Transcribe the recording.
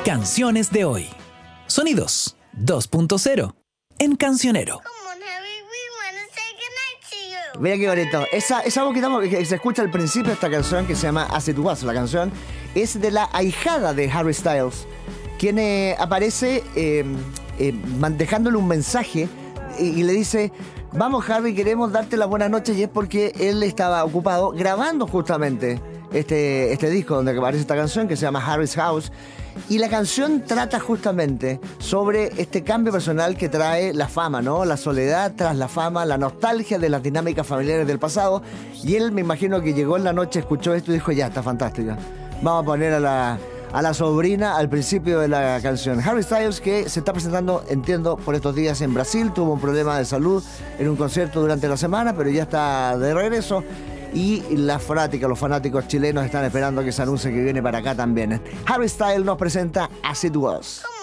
Canciones de hoy. Sonidos 2.0 en Cancionero. Mira qué bonito. Esa voz que se escucha al principio de esta canción, que se llama As It Was, la canción, es de la ahijada de Harry Styles, quien aparece dejándole un mensaje y le dice: vamos, Harry, queremos darte las buenas noches. Y es porque él estaba ocupado grabando justamente este disco donde aparece esta canción, que se llama Harry's House. Y la canción trata justamente sobre este cambio personal que trae la fama, ¿no? La soledad tras la fama, la nostalgia de las dinámicas familiares del pasado. Y él, me imagino que llegó en la noche, escuchó esto y dijo: ya, está fantástico. Vamos a poner a la sobrina al principio de la canción. Harry Styles, que se está presentando, entiendo, por estos días en Brasil. Tuvo un problema de salud en un concierto durante la semana, pero ya está de regreso. Y los fanáticos chilenos están esperando que se anuncie que viene para acá también. Harry Styles nos presenta As It Was.